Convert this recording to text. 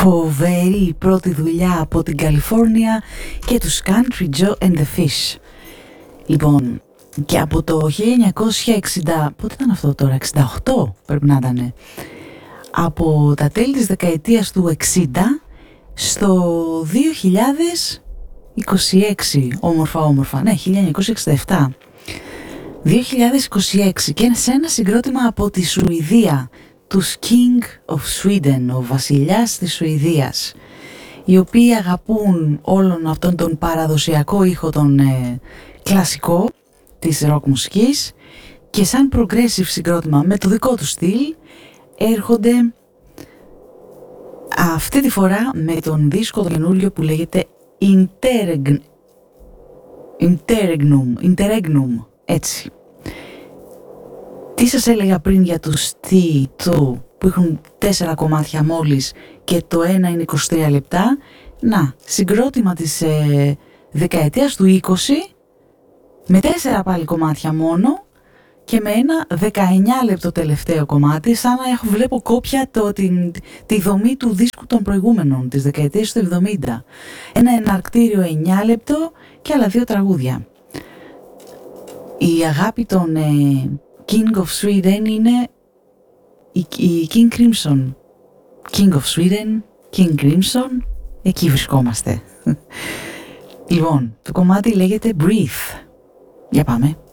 Φοβερή πρώτη δουλειά από την Καλιφόρνια και τους Country Joe and the Fish. Λοιπόν, και από το 1960, πότε ήταν αυτό τώρα, 68 πρέπει να ήταν, από τα τέλη της δεκαετίας του 60 στο 2026, όμορφα, ναι, 1967. 2026 και σε ένα συγκρότημα από τη Σουηδία, τους King of Sweden, ο βασιλιάς της Σουηδίας, οι οποίοι αγαπούν όλον αυτόν τον παραδοσιακό ήχο, τον κλασικό της ροκ μουσικής, και σαν progressive συγκρότημα με το δικό του στυλ έρχονται αυτή τη φορά με τον δίσκο καινούριο που λέγεται Interregnum, έτσι. Τι σας έλεγα πριν για τους T2 που έχουν 4 κομμάτια μόλις και το ένα είναι 23 λεπτά. Να, συγκρότημα της δεκαετίας του 20 με 4 πάλι κομμάτια μόνο και με ένα 19 λεπτό τελευταίο κομμάτι, σαν να βλέπω κόπια τη δομή του δίσκου των προηγούμενων της δεκαετίας του 70. Ένα εναρκτήριο 9 λεπτό και άλλα 2 τραγούδια. Η αγάπη των King of Sweden είναι η King Crimson. King of Sweden, King Crimson, εκεί βρισκόμαστε. Λοιπόν, το κομμάτι λέγεται Breathe. Για πάμε.